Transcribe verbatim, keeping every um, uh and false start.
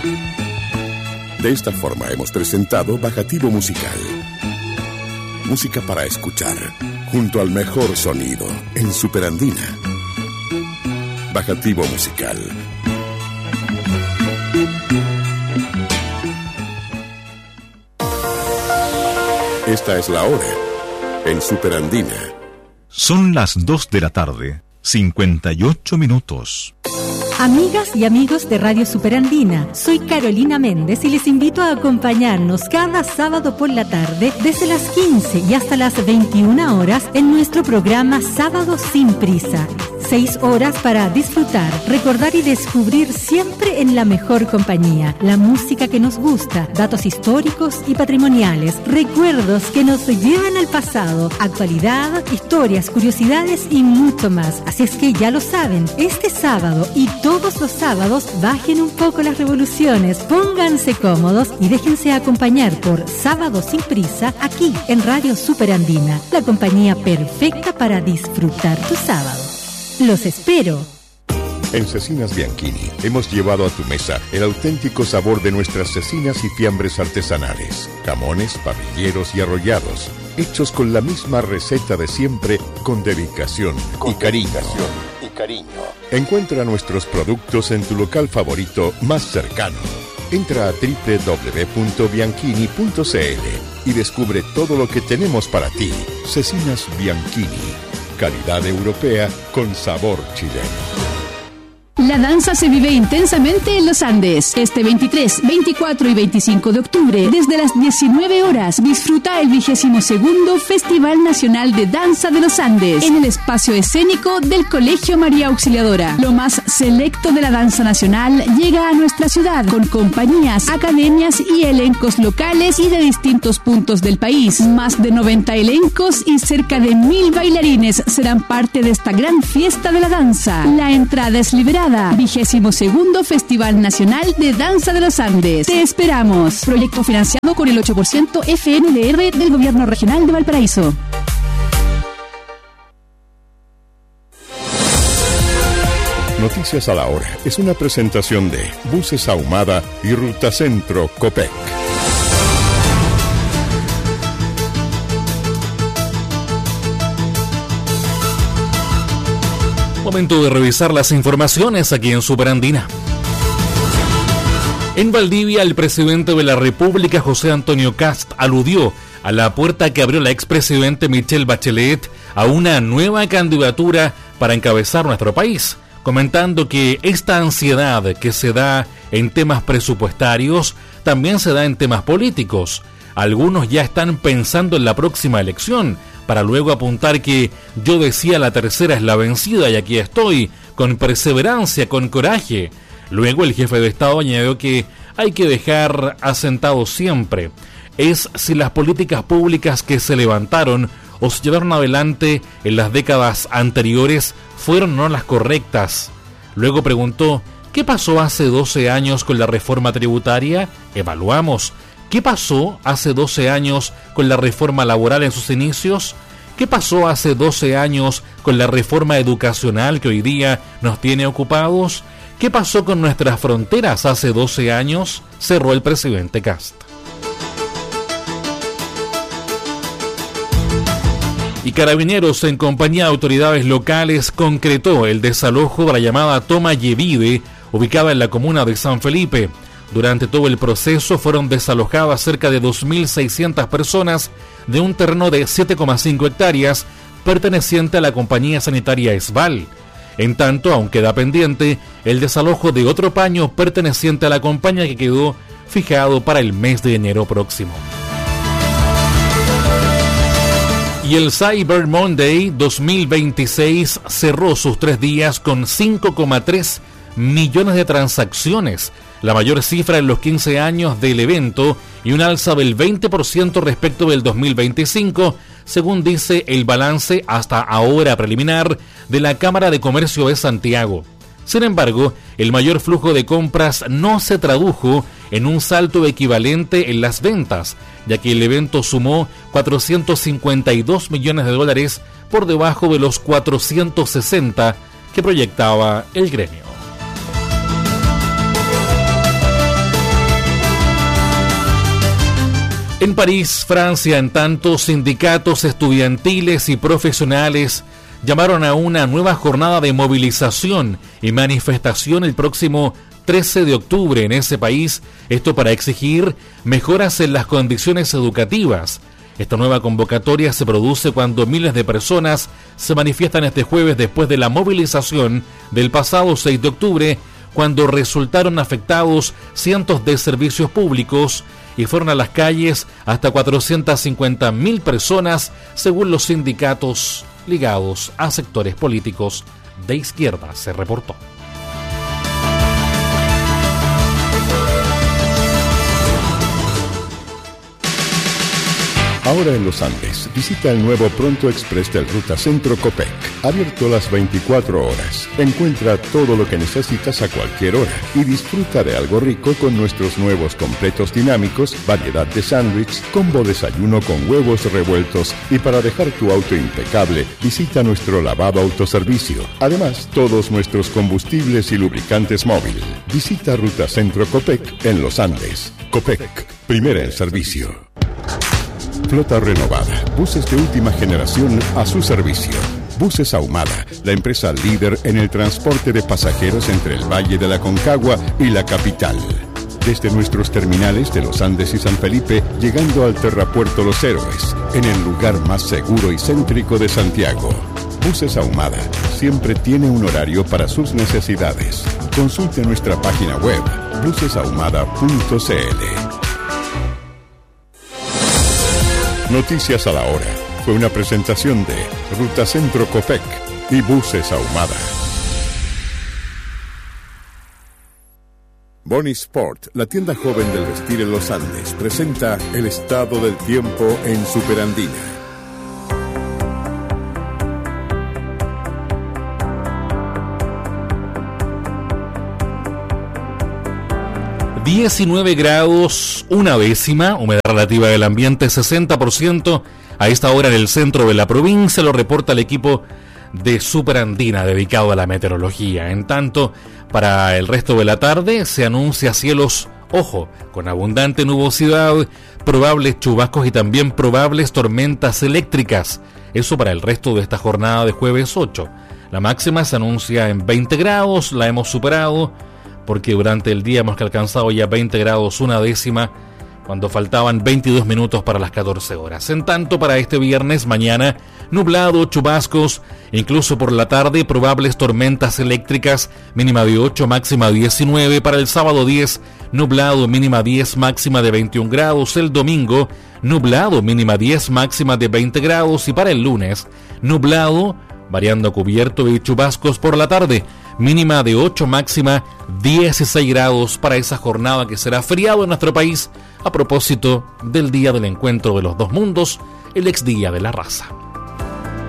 De esta forma hemos presentado Bajativo Musical. Música para escuchar, junto al mejor sonido, en Superandina. Bajativo Musical. Esta es la hora, en Superandina. Son las dos de la tarde, cincuenta y ocho minutos. Amigas y amigos de Radio Superandina, soy Carolina Méndez y les invito a acompañarnos cada sábado por la tarde desde las quince y hasta las veintiuna horas en nuestro programa Sábado Sin Prisa. Seis horas para disfrutar, recordar y descubrir siempre en la mejor compañía, la música que nos gusta, datos históricos y patrimoniales, recuerdos que nos llevan al pasado, actualidad, historias, curiosidades y mucho más. Así es que ya lo saben, este sábado y todos los sábados bajen un poco las revoluciones, pónganse cómodos y déjense acompañar por Sábado Sin Prisa aquí en Radio Superandina, la compañía perfecta para disfrutar tu sábado. Los espero. En Cecinas Bianchini hemos llevado a tu mesa el auténtico sabor de nuestras cecinas y fiambres artesanales, jamones, parrilleros y arrollados, hechos con la misma receta de siempre, con dedicación con y cariño. Dedicación y cariño. Encuentra nuestros productos en tu local favorito más cercano. Entra a doble u doble u doble u punto bianchini punto c l y descubre todo lo que tenemos para ti. Cecinas Bianchini. Calidad europea con sabor chileno. La danza se vive intensamente en los Andes. Este veintitrés, veinticuatro y veinticinco de octubre, desde las diecinueve horas, disfruta el vigésimo segundo Festival Nacional de Danza de los Andes en el espacio escénico del Colegio María Auxiliadora. Lo más selecto de la danza nacional llega a nuestra ciudad con compañías, academias y elencos locales y de distintos puntos del país. Más de noventa elencos y cerca de mil bailarines serán parte de esta gran fiesta de la danza. La entrada es liberada. Vigésimo segundo Festival Nacional de Danza de los Andes. Te esperamos. Proyecto financiado con el ocho por ciento F N D R del Gobierno Regional de Valparaíso. Noticias a la hora es una presentación de Buses Ahumada y Ruta Centro Copec. Momento de revisar las informaciones aquí en Superandina. En Valdivia, el presidente de la República, José Antonio Kast, aludió a la puerta que abrió la expresidente Michelle Bachelet a una nueva candidatura para encabezar nuestro país, comentando que esta ansiedad que se da en temas presupuestarios también se da en temas políticos. Algunos ya están pensando en la próxima elección, para luego apuntar que yo decía la tercera es la vencida y aquí estoy, con perseverancia, con coraje. Luego el jefe de Estado añadió que hay que dejar asentado siempre es si las políticas públicas que se levantaron o se llevaron adelante en las décadas anteriores fueron o no las correctas. Luego preguntó, ¿qué pasó hace doce años con la reforma tributaria? Evaluamos. ¿Qué pasó hace doce años con la reforma laboral en sus inicios? ¿Qué pasó hace doce años con la reforma educacional que hoy día nos tiene ocupados? ¿Qué pasó con nuestras fronteras hace doce años? Cerró el presidente Kast. Y Carabineros, en compañía de autoridades locales, concretó el desalojo de la llamada Toma Yevide, ubicada en la comuna de San Felipe. Durante todo el proceso fueron desalojadas cerca de dos mil seiscientas personas de un terreno de siete coma cinco hectáreas perteneciente a la compañía sanitaria Esval. En tanto, aún queda pendiente el desalojo de otro paño perteneciente a la compañía que quedó fijado para el mes de enero próximo. Y el Cyber Monday dos mil veintiséis cerró sus tres días con cinco coma tres millones de transacciones, la mayor cifra en los quince años del evento y un alza del veinte por ciento respecto del dos mil veinticinco, según dice el balance hasta ahora preliminar de la Cámara de Comercio de Santiago. Sin embargo, el mayor flujo de compras no se tradujo en un salto equivalente en las ventas, ya que el evento sumó cuatrocientos cincuenta y dos millones de dólares por debajo de los cuatrocientos sesenta que proyectaba el gremio. En París, Francia, en tanto, sindicatos estudiantiles y profesionales llamaron a una nueva jornada de movilización y manifestación el próximo trece de octubre en ese país, esto para exigir mejoras en las condiciones educativas. Esta nueva convocatoria se produce cuando miles de personas se manifiestan este jueves después de la movilización del pasado seis de octubre, cuando resultaron afectados cientos de servicios públicos y fueron a las calles hasta cuatrocientas cincuenta mil personas, según los sindicatos ligados a sectores políticos de izquierda, se reportó. Ahora en los Andes, visita el nuevo Pronto Express del Ruta Centro Copec, abierto las veinticuatro horas. Encuentra todo lo que necesitas a cualquier hora y disfruta de algo rico con nuestros nuevos completos dinámicos, variedad de sándwich, combo desayuno con huevos revueltos y para dejar tu auto impecable, visita nuestro lavado autoservicio. Además, todos nuestros combustibles y lubricantes móvil. Visita Ruta Centro Copec en los Andes. Copec, primera en servicio. Flota renovada, buses de última generación a su servicio. Buses Ahumada, la empresa líder en el transporte de pasajeros entre el Valle de la Concagua y la capital. Desde nuestros terminales de Los Andes y San Felipe, llegando al Terrapuerto Los Héroes, en el lugar más seguro y céntrico de Santiago. Buses Ahumada siempre tiene un horario para sus necesidades. Consulte nuestra página web, buses ahumada punto c l. Noticias a la hora. Fue una presentación de Ruta Centro Copec y Buses Ahumada. Bonnie Sport, la tienda joven del vestir en los Andes, presenta el estado del tiempo en Superandina. diecinueve grados, una décima, humedad relativa del ambiente sesenta por ciento. A esta hora en el centro de la provincia lo reporta el equipo de Superandina dedicado a la meteorología. En tanto, para el resto de la tarde se anuncia cielos, ojo, con abundante nubosidad, probables chubascos y también probables tormentas eléctricas. Eso para el resto de esta jornada de jueves ocho. La máxima se anuncia en veinte grados, la hemos superado, porque durante el día hemos alcanzado ya veinte grados una décima, cuando faltaban veintidós minutos para las catorce horas. En tanto, para este viernes, mañana, nublado, chubascos, incluso por la tarde, probables tormentas eléctricas, mínima de ocho, máxima diecinueve. Para el sábado diez, nublado, mínima diez, máxima de veintiún grados. El domingo, nublado, mínima diez, máxima de veinte grados. Y para el lunes, nublado, variando cubierto y chubascos por la tarde, mínima de ocho, máxima dieciséis grados para esa jornada que será feriado en nuestro país a propósito del Día del Encuentro de los Dos Mundos, el ex Día de la Raza.